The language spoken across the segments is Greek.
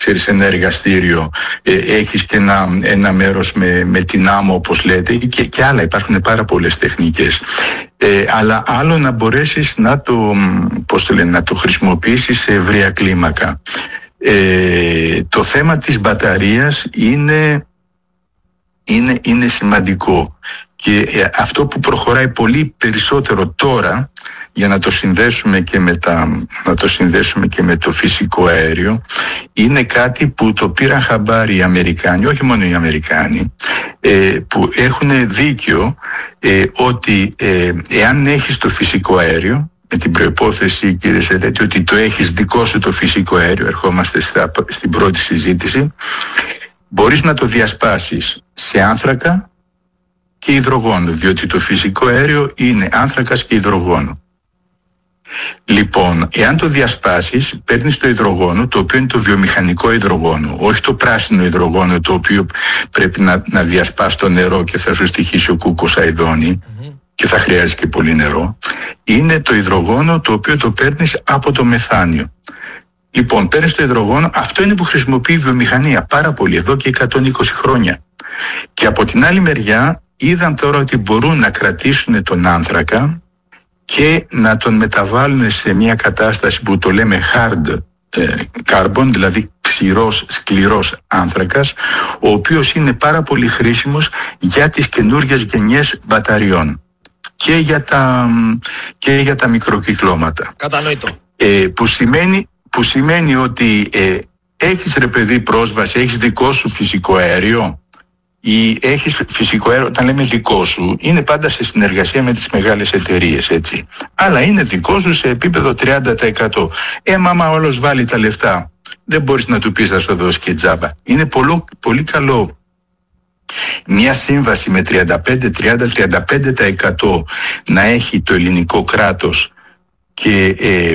ξέρεις, ένα εργαστήριο, έχεις και ένα μέρος με την άμμο, όπως λέτε, και άλλα, υπάρχουν πάρα πολλές τεχνικές. Αλλά άλλο να μπορέσεις να το χρησιμοποιήσεις σε ευρεία κλίμακα. Το θέμα της μπαταρίας είναι σημαντικό, και αυτό που προχωράει πολύ περισσότερο τώρα, για να το συνδέσουμε και με το φυσικό αέριο, είναι κάτι που το πήραν χαμπάρι οι Αμερικάνοι, όχι μόνο οι Αμερικάνοι, που έχουν δίκιο, ότι εάν έχεις το φυσικό αέριο, με την προϋπόθεση, κύριε Σερέτη, ότι το έχεις δικό σου το φυσικό αέριο, ερχόμαστε στην πρώτη συζήτηση, μπορείς να το διασπάσεις σε άνθρακα και υδρογόνο, διότι το φυσικό αέριο είναι άνθρακας και υδρογόνο. Λοιπόν, εάν το διασπάσεις, παίρνεις το υδρογόνο, το οποίο είναι το βιομηχανικό υδρογόνο, όχι το πράσινο υδρογόνο, το οποίο πρέπει να διασπάσει το νερό και θα σου στοιχήσει ο κούκκος αηδόνι, και θα χρειάζεται και πολύ νερό. Είναι το υδρογόνο το οποίο το παίρνεις από το μεθάνιο. Λοιπόν, παίρνεις το υδρογόνο, αυτό είναι που χρησιμοποιεί η βιομηχανία πάρα πολύ, εδώ και 120 χρόνια. Και από την άλλη μεριά είδαν τώρα ότι μπορούν να κρατήσουν τον άνθρακα και να τον μεταβάλουν σε μια κατάσταση που το λέμε hard carbon, δηλαδή σκληρός άνθρακας, ο οποίος είναι πάρα πολύ χρήσιμος για τις καινούργιες γενιές μπαταριών και για τα μικροκυκλώματα. Κατανοητό. Που σημαίνει ότι έχεις, ρε παιδί, πρόσβαση, έχεις δικό σου φυσικό αέριο, ή έχεις φυσικό αέριο, όταν λέμε δικό σου, είναι πάντα σε συνεργασία με τις μεγάλες εταιρείες, έτσι. Αλλά είναι δικό σου σε επίπεδο 30%. Άμα όλος βάλει τα λεφτά, δεν μπορείς να του πεις θα σου δώσει και τζάμπα. Είναι πολύ καλό μια σύμβαση με 35% να έχει το ελληνικό κράτος και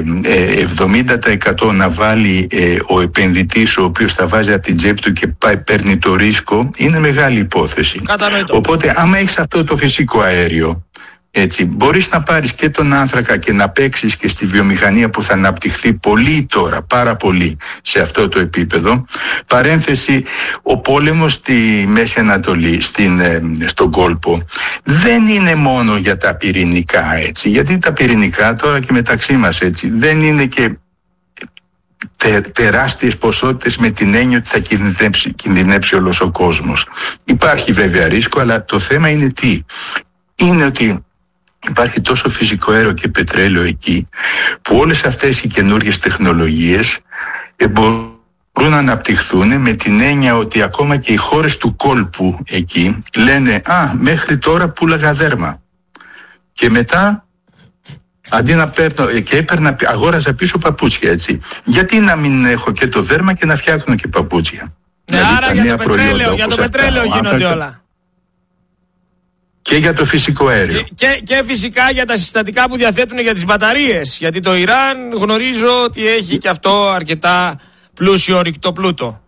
70% να βάλει ο επενδυτής, ο οποίος θα βάζει από την τσέπη του και παίρνει το ρίσκο, είναι μεγάλη υπόθεση. Κατανοητό. Οπότε άμα έχεις αυτό το φυσικό αέριο, έτσι, μπορείς να πάρεις και τον άνθρακα και να παίξεις και στη βιομηχανία που θα αναπτυχθεί πολύ τώρα, πάρα πολύ σε αυτό το επίπεδο. Παρένθεση, ο πόλεμος στη Μέση Ανατολή, στον κόλπο, δεν είναι μόνο για τα πυρηνικά, έτσι, γιατί τα πυρηνικά τώρα και μεταξύ μας, έτσι, δεν είναι και τεράστιες ποσότητες με την έννοια ότι θα κινδυνεύσει όλος ο κόσμος. Υπάρχει βέβαια ρίσκο, αλλά το θέμα είναι τι? Είναι ότι υπάρχει τόσο φυσικό αέριο και πετρέλαιο εκεί, που όλες αυτές οι καινούργιες τεχνολογίες μπορούν να αναπτυχθούν, με την έννοια ότι ακόμα και οι χώρες του κόλπου εκεί λένε μέχρι τώρα πουλάγα δέρμα και μετά αντί να παίρνω και αγόραζα πίσω παπούτσια, έτσι. Γιατί να μην έχω και το δέρμα και να φτιάχνω και παπούτσια? Δηλαδή, άρα για το πετρέλαιο γίνονται όλα. Και για το φυσικό αέριο. Και φυσικά για τα συστατικά που διαθέτουν για τις μπαταρίες. Γιατί το Ιράν γνωρίζω ότι έχει και αυτό αρκετά πλούσιο ορυκτό πλούτο.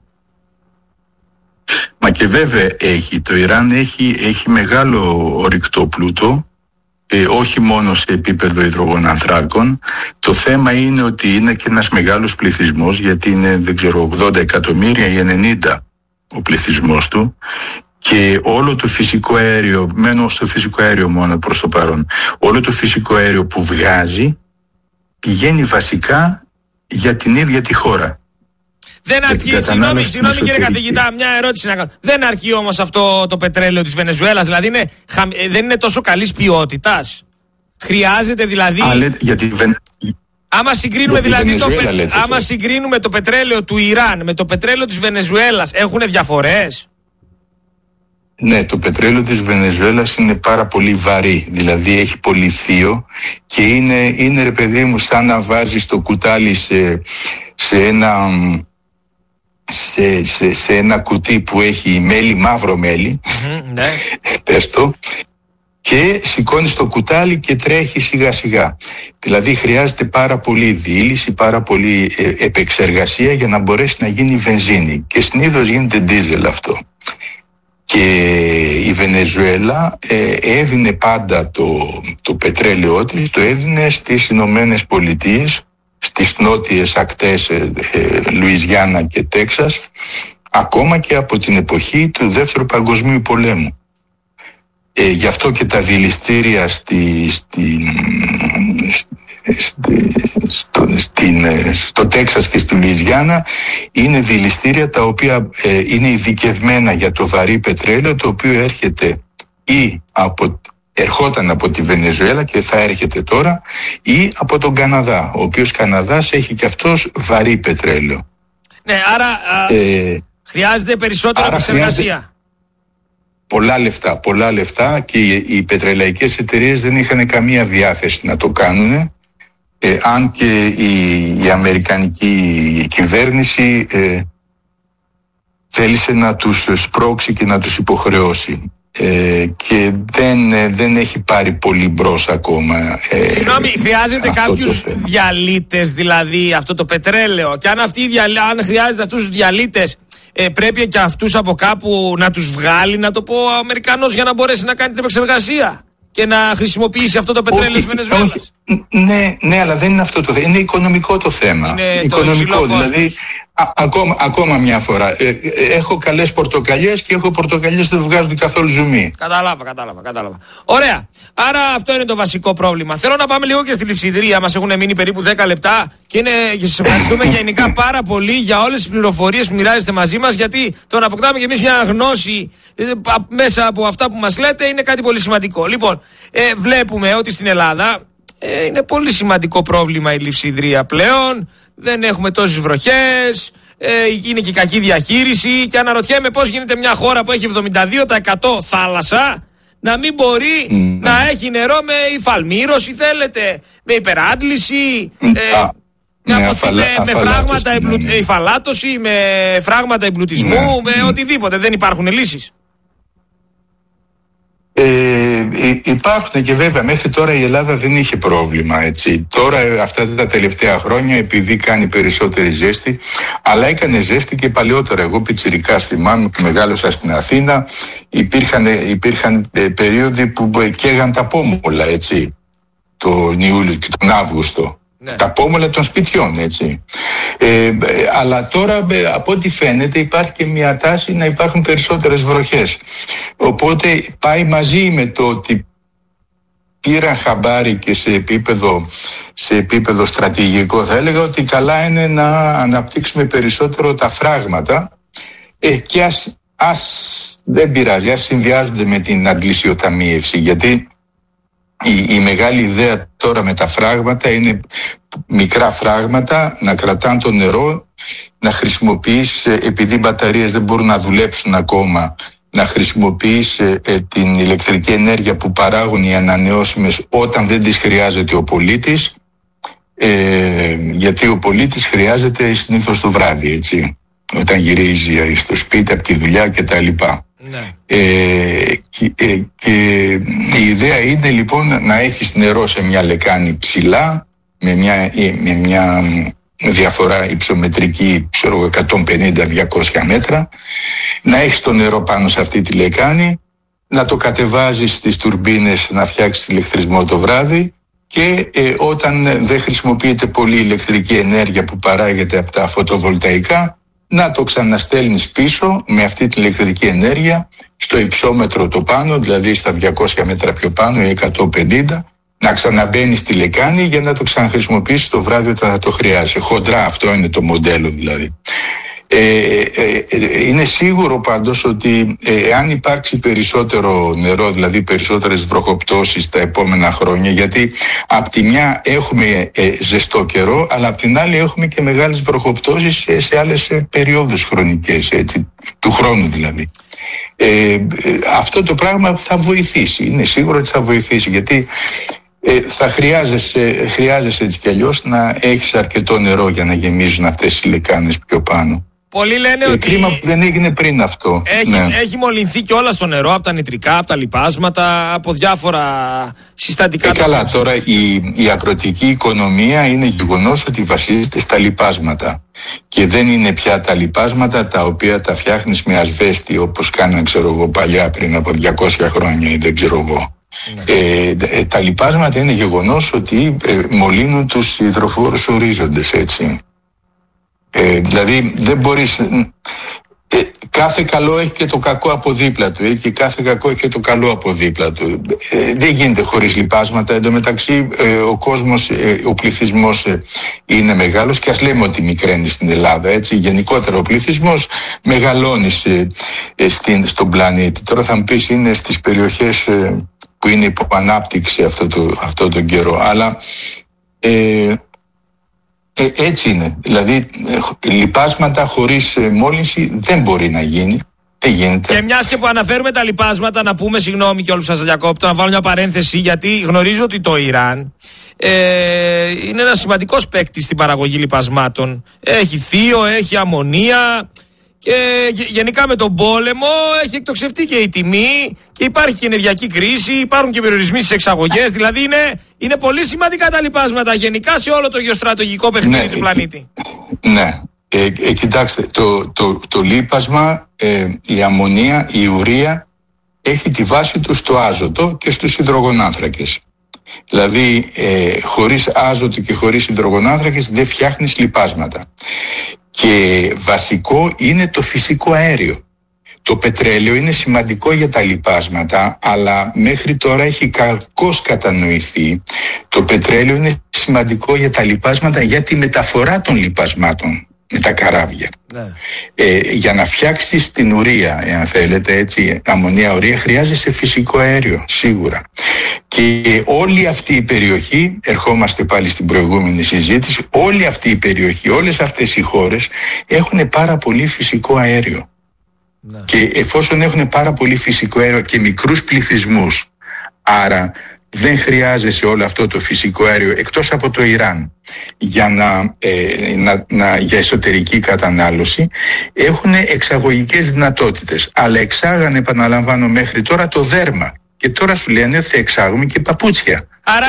Μα και βέβαια το Ιράν έχει μεγάλο ορυκτό πλούτο, όχι μόνο σε επίπεδο υδρογονανθράκων. Το θέμα είναι ότι είναι και ένας μεγάλος πληθυσμός, γιατί είναι, δεν ξέρω, 80 εκατομμύρια ή 90 ο πληθυσμός του. Και όλο το φυσικό αέριο, μένω στο φυσικό αέριο μόνο προς το παρόν, όλο το φυσικό αέριο που βγάζει πηγαίνει βασικά για την ίδια τη χώρα. Δεν αρκεί, συγγνώμη κύριε καθηγητά, μια ερώτηση να κάνω. Δεν αρκεί όμως αυτό το πετρέλαιο της Βενεζουέλας, δηλαδή δεν είναι τόσο καλής ποιότητας? Χρειάζεται δηλαδή... Άμα συγκρίνουμε συγκρίνουμε το πετρέλαιο του Ιράν με το πετρέλαιο της Βενεζουέλας, έχουν διαφορές? Ναι, το πετρέλαιο της Βενεζουέλας είναι πάρα πολύ βαρύ, δηλαδή έχει πολύ θείο και είναι ρε παιδί μου σαν να βάζεις το κουτάλι σε ένα κουτί που έχει μέλι, μαύρο μέλι, ναι. Πες το, και σηκώνεις το κουτάλι και τρέχει σιγά σιγά. Δηλαδή χρειάζεται πάρα πολύ διήλυση, πάρα πολύ επεξεργασία για να μπορέσει να γίνει βενζίνη, και συνήθως γίνεται ντίζελ αυτό. Και η Βενεζουέλα έδινε πάντα το πετρέλαιό της, το έδινε στις Ηνωμένες Πολιτείες, στις νότιες ακτές Λουιζιάννα και Τέξας, ακόμα και από την εποχή του Δεύτερου Παγκοσμίου Πολέμου. Γι' αυτό και τα δηληστήρια στο Τέξας και στη Λουιζιάννα είναι δηληστήρια τα οποία είναι ειδικευμένα για το βαρύ πετρέλαιο, το οποίο ερχόταν από τη Βενεζουέλα και θα έρχεται τώρα, ή από τον Καναδά, ο οποίος Καναδάς έχει και αυτός βαρύ πετρέλαιο. Ναι, άρα χρειάζεται περισσότερη επεξεργασία. Πολλά λεφτά, και οι πετρελαϊκές εταιρείες δεν είχαν καμία διάθεση να το κάνουν, αν και η αμερικανική κυβέρνηση θέλησε να τους σπρώξει και να τους υποχρεώσει. Και δεν έχει πάρει πολύ μπρος ακόμα. Συγγνώμη, χρειάζεται κάποιους διαλύτες, δηλαδή αυτό το πετρέλαιο, και αν χρειάζεται αυτούς τους διαλύτες, πρέπει και αυτούς από κάπου να τους βγάλει, να το πω ο Αμερικανός, για να μπορέσει να κάνει την επεξεργασία και να χρησιμοποιήσει αυτό το πετρέλαιο της Βενεζουέλας. Ναι, αλλά δεν είναι αυτό το θέμα. Είναι οικονομικό το θέμα. Είναι οικονομικό, δηλαδή. Ακόμα μια φορά. Έχω καλές πορτοκαλιές και έχω πορτοκαλιές που δεν βγάζουν καθόλου ζουμί. Κατάλαβα. Ωραία. Άρα αυτό είναι το βασικό πρόβλημα. Θέλω να πάμε λίγο και στη Λειψιδρία. Μας έχουν μείνει περίπου 10 λεπτά και σας ευχαριστούμε γενικά πάρα πολύ για όλες τις πληροφορίες που μοιράζεστε μαζί μας, γιατί το να αποκτάμε και εμείς μια γνώση μέσα από αυτά που μας λέτε είναι κάτι πολύ σημαντικό. Λοιπόν, βλέπουμε ότι στην Ελλάδα είναι πολύ σημαντικό πρόβλημα η Λειψιδρία πλέον. Δεν έχουμε τόσες βροχές, είναι και κακή διαχείριση, και αναρωτιέμαι πώς γίνεται μια χώρα που έχει 72% θάλασσα να μην μπορεί να έχει νερό με υφαλμήρωση, θέλετε, με υπεράντληση, με φράγματα υφαλάτωση, με φράγματα εμπλουτισμού, με οτιδήποτε. Δεν υπάρχουν λύσεις. Υπάρχουν, και βέβαια μέχρι τώρα η Ελλάδα δεν είχε πρόβλημα, έτσι. Τώρα αυτά τα τελευταία χρόνια, επειδή κάνει περισσότερη ζέστη, αλλά έκανε ζέστη και παλαιότερα. Εγώ πιτσιρικάς θυμάμαι που μεγάλωσα στην Αθήνα, υπήρχαν περίοδοι που καίγαν τα πόμολα, έτσι, τον Ιούλιο και τον Αύγουστο. Ναι. Τα πόμολα των σπιτιών, έτσι. Αλλά τώρα, από ό,τι φαίνεται, υπάρχει και μια τάση να υπάρχουν περισσότερες βροχές. Οπότε πάει μαζί με το ότι πήραν χαμπάρι και σε επίπεδο στρατηγικό, θα έλεγα ότι καλά είναι να αναπτύξουμε περισσότερο τα φράγματα, και δεν πειράζει, ας συνδυάζονται με την αντλησιοταμίευση, γιατί η μεγάλη ιδέα τώρα με τα φράγματα είναι μικρά φράγματα, να κρατάνε το νερό, να χρησιμοποιείς, επειδή οι μπαταρίες δεν μπορούν να δουλέψουν ακόμα, να χρησιμοποιείς την ηλεκτρική ενέργεια που παράγουν οι ανανεώσιμες όταν δεν τις χρειάζεται ο πολίτης, γιατί ο πολίτης χρειάζεται συνήθως το βράδυ, έτσι, όταν γυρίζει στο σπίτι από τη δουλειά κτλ. Ναι. Και η ιδέα είναι λοιπόν να έχεις νερό σε μια λεκάνη ψηλά, με μια διαφορά υψομετρική, 150-200 μέτρα, να έχεις το νερό πάνω σε αυτή τη λεκάνη, να το κατεβάζεις στις τουρμπίνες να φτιάξεις ηλεκτρισμό το βράδυ, και όταν δεν χρησιμοποιείται πολύ ηλεκτρική ενέργεια που παράγεται από τα φωτοβολταϊκά, να το ξαναστέλνεις πίσω με αυτή την ηλεκτρική ενέργεια στο υψόμετρο το πάνω, δηλαδή στα 200 μέτρα πιο πάνω ή 150, να ξαναμπαίνει στη λεκάνη για να το ξαναχρησιμοποιήσεις το βράδυ όταν θα το χρειάζεσαι. Χοντρά αυτό είναι το μοντέλο δηλαδή. Είναι σίγουρο πάντως ότι αν υπάρξει περισσότερο νερό, δηλαδή περισσότερες βροχοπτώσεις τα επόμενα χρόνια, γιατί απ' τη μια έχουμε ζεστό καιρό, αλλά απ' την άλλη έχουμε και μεγάλες βροχοπτώσεις σε άλλες περιόδους χρονικές, έτσι, του χρόνου δηλαδή. Αυτό το πράγμα θα βοηθήσει, είναι σίγουρο ότι θα βοηθήσει, γιατί θα χρειάζεσαι έτσι κι αλλιώς να έχεις αρκετό νερό για να γεμίζουν αυτές οι λεκάνες πιο πάνω. Πολλοί λένε ότι. Κρίμα που δεν έγινε πριν αυτό. Έχει μολυνθεί και όλα στο νερό, από τα νητρικά, από τα λιπάσματα, από διάφορα συστατικά. Καλά, τώρα η αγροτική οικονομία είναι γεγονός ότι βασίζεται στα λιπάσματα. Και δεν είναι πια τα λιπάσματα τα οποία τα φτιάχνεις με ασβέστη, όπως κάναν, ξέρω εγώ, παλιά πριν από 200 χρόνια ή δεν ξέρω εγώ. Τα λιπάσματα είναι γεγονός ότι μολύνουν τους υδροφόρους ορίζοντες, έτσι. Δηλαδή δεν μπορείς... κάθε καλό έχει και το κακό από δίπλα του, και κάθε κακό έχει και το καλό από δίπλα του. Δεν γίνεται χωρίς λιπάσματα. Εν τω μεταξύ ο κόσμος, ο πληθυσμός είναι μεγάλος, και ας λέμε ότι μικραίνει στην Ελλάδα, έτσι. Γενικότερα ο πληθυσμός μεγαλώνει στον πλανήτη. Τώρα θα μου πεις, είναι στις περιοχές που είναι υπό ανάπτυξη αυτό τον καιρό, αλλά έτσι είναι. Δηλαδή λιπάσματα χωρίς μόλυνση δεν μπορεί να γίνει. Δεν γίνεται. Και μιας και που αναφέρουμε τα λιπάσματα, να πούμε, συγγνώμη και όλους σας διακόπτω, να βάλω μια παρένθεση, γιατί γνωρίζω ότι το Ιράν είναι ένας σημαντικός παίκτης στην παραγωγή λιπασμάτων. Έχει θείο, έχει αμμονία, και γενικά με τον πόλεμο έχει εκτοξευτεί και η τιμή, και υπάρχει και ενεργειακή κρίση, υπάρχουν και περιορισμοί στις εξαγωγές. Δηλαδή είναι πολύ σημαντικά τα λιπάσματα γενικά σε όλο το γεωστρατηγικό παιχνίδι του πλανήτη. Ναι. Κοιτάξτε, το λίπασμα, η αμμονία, η ουρία έχει τη βάση του στο άζωτο και στους υδρογονάνθρακες. Δηλαδή χωρίς άζωτο και χωρίς υδρογονάνθρακες δεν φτιάχνεις λιπάσματα. Και βασικό είναι το φυσικό αέριο. Το πετρέλαιο είναι σημαντικό για τα λιπάσματα, αλλά μέχρι τώρα έχει κακώς κατανοηθεί. Το πετρέλαιο είναι σημαντικό για τα λιπάσματα, για τη μεταφορά των λιπασμάτων με τα καράβια. Ναι. Για να φτιάξεις την ουρία, εάν θέλετε, έτσι, αμμονία ουρία, χρειάζεσαι φυσικό αέριο, σίγουρα. Και όλη αυτή η περιοχή, ερχόμαστε πάλι στην προηγούμενη συζήτηση, όλη αυτή η περιοχή, όλες αυτές οι χώρες έχουν πάρα πολύ φυσικό αέριο. Ναι. Και εφόσον έχουν πάρα πολύ φυσικό αέριο και μικρούς πληθυσμούς, άρα δεν χρειάζεσαι όλο αυτό το φυσικό αέριο, εκτός από το Ιράν, για εσωτερική κατανάλωση, έχουν εξαγωγικές δυνατότητες. Αλλά εξάγανε, επαναλαμβάνω, μέχρι τώρα το δέρμα. Και τώρα σου λένε θα εξάγουμε και παπούτσια. Άρα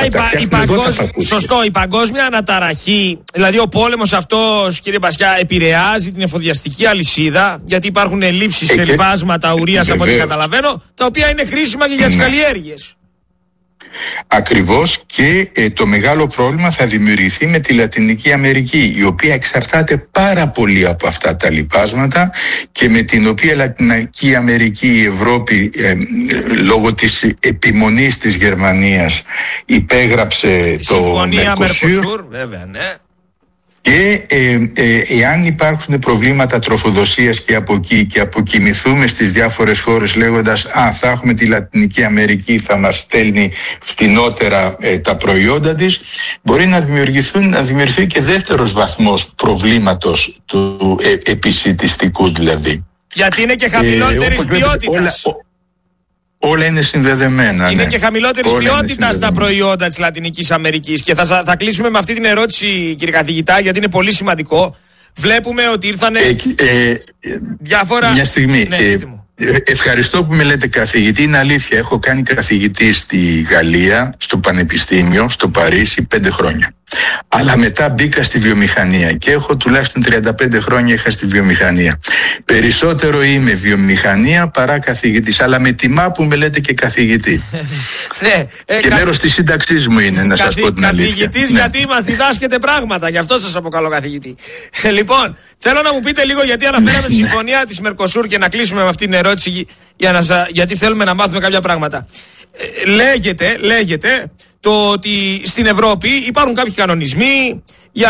η παγκόσμια αναταραχή, δηλαδή ο πόλεμος αυτός, κύριε Μπασιά, επηρεάζει την εφοδιαστική αλυσίδα, γιατί υπάρχουν ελλείψεις σε λιπάσματα ουρίας, από ό,τι καταλαβαίνω, τα οποία είναι χρήσιμα και για τις καλλιέργειες. Ακριβώς, και το μεγάλο πρόβλημα θα δημιουργηθεί με τη Λατινική Αμερική, η οποία εξαρτάται πάρα πολύ από αυτά τα λιπάσματα, και με την οποία Λατινική Αμερική, η Ευρώπη, λόγω της επιμονής της Γερμανίας, υπέγραψε το Mercosur, βέβαια, ναι. Και εάν υπάρχουν προβλήματα τροφοδοσίας και από εκεί, και αποκοιμηθούμε στις διάφορες χώρες λέγοντας θα έχουμε τη Λατινική Αμερική, θα μας στέλνει φτηνότερα τα προϊόντα της, μπορεί να δημιουργηθεί και δεύτερος βαθμός προβλήματος του επισιτιστικού, δηλαδή. Γιατί είναι και χαμηλότερης ποιότητας. Όλα είναι συνδεδεμένα. Είναι ναι. και χαμηλότερης ποιότητας τα προϊόντα της Λατινικής Αμερικής. Και θα κλείσουμε με αυτή την ερώτηση, κύριε καθηγητά, γιατί είναι πολύ σημαντικό. Βλέπουμε ότι ήρθαν διάφορα... Μια στιγμή. Ναι, ευχαριστώ που με λέτε καθηγητή. Είναι αλήθεια. Έχω κάνει καθηγητή στη Γαλλία, στο Πανεπιστήμιο, στο Παρίσι, 5 χρόνια. Αλλά μετά μπήκα στη βιομηχανία και έχω τουλάχιστον 35 χρόνια είχα στη βιομηχανία. Περισσότερο είμαι βιομηχανία παρά καθηγητής, αλλά με τιμά που με λέτε και καθηγητή. Και μέρος της σύνταξής μου είναι, να σας πω την αλήθεια. Καθηγητής, γιατί μας διδάσκετε πράγματα, γι' αυτό σας αποκαλώ καθηγητή. Λοιπόν, θέλω να μου πείτε λίγο, γιατί αναφέραμε τη συμφωνία της Mercosur, και να κλείσουμε με αυτή την ερώτηση, γιατί θέλουμε να μάθουμε κάποια πράγματα. Λέγεται το ότι στην Ευρώπη υπάρχουν κάποιοι κανονισμοί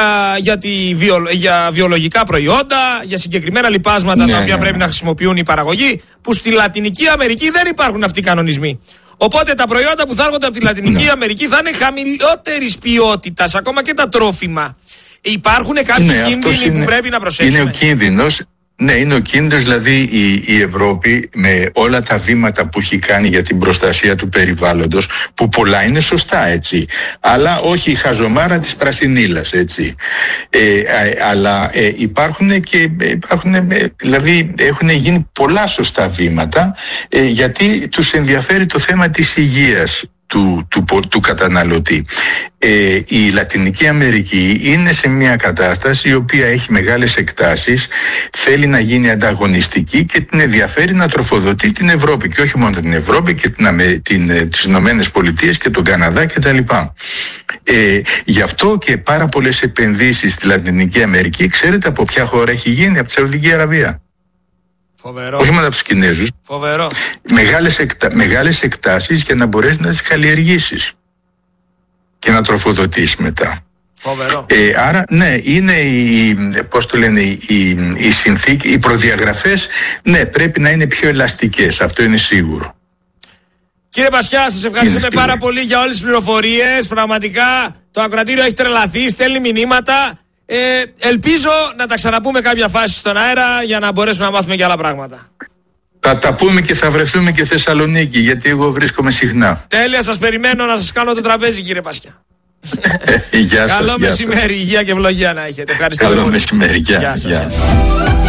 για βιολογικά προϊόντα, για συγκεκριμένα λιπάσματα τα οποία πρέπει να χρησιμοποιούν οι παραγωγοί, που στη Λατινική Αμερική δεν υπάρχουν αυτοί οι κανονισμοί. Οπότε τα προϊόντα που θα έρχονται από τη Λατινική Αμερική θα είναι χαμηλότερης ποιότητας, ακόμα και τα τρόφιμα. Υπάρχουν κάποιοι κίνδυνοι που πρέπει να προσέξουμε. Είναι ο κίνδυνος. Ναι, είναι ο κίνδυνος, δηλαδή η Ευρώπη με όλα τα βήματα που έχει κάνει για την προστασία του περιβάλλοντος, που πολλά είναι σωστά, έτσι, αλλά όχι η χαζομάρα της πρασινίλας, έτσι. Αλλά δηλαδή έχουν γίνει πολλά σωστά βήματα, γιατί τους ενδιαφέρει το θέμα της υγείας του καταναλωτή. Η Λατινική Αμερική είναι σε μια κατάσταση η οποία έχει μεγάλες εκτάσεις, θέλει να γίνει ανταγωνιστική και την ενδιαφέρει να τροφοδοτεί την Ευρώπη, και όχι μόνο την Ευρώπη και τις Ηνωμένες Πολιτείες και τον Καναδά κτλ. Γι' αυτό και πάρα πολλές επενδύσεις στη Λατινική Αμερική, ξέρετε από ποια χώρα έχει γίνει? Από τη Σαουδική Αραβία. Φοβερό. Όχι μόνο από τους Κινέζους. Φοβερό. Μεγάλες εκτάσεις για να μπορέσεις να τις καλλιεργήσεις και να τροφοδοτήσεις μετά. Φοβερό. Άρα ναι, είναι οι συνθήκες, οι προδιαγραφές, ναι, πρέπει να είναι πιο ελαστικές, αυτό είναι σίγουρο. Κύριε Πασιά, σας ευχαριστούμε πάρα πολύ για όλες τις πληροφορίες. Πραγματικά το ακροατήριο έχει τρελαθεί, στέλνει μηνύματα. Ελπίζω να τα ξαναπούμε κάποια φάση στον αέρα για να μπορέσουμε να μάθουμε και άλλα πράγματα. Θα τα πούμε και θα βρεθούμε και Θεσσαλονίκη, γιατί εγώ βρίσκομαι συχνά. Τέλεια, σας περιμένω να σας κάνω το τραπέζι, κύριε Πασιά. Γεια σας. Καλό μεσημέρι, υγεία και ευλογία να έχετε. Ευχαριστώ. Καλό μεσημέρι, γεια σας.